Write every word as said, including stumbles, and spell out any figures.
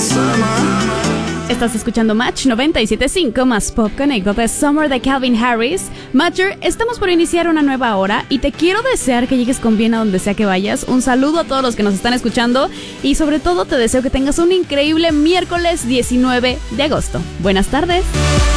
Estás escuchando Match noventa y siete punto cinco más Pop Connect de Summer de Calvin Harris. Matcher, estamos por iniciar una nueva hora y te quiero desear que llegues con bien a donde sea que vayas. Un saludo a todos los que nos están escuchando y sobre todo te deseo que tengas un increíble miércoles diecinueve de agosto. Buenas tardes.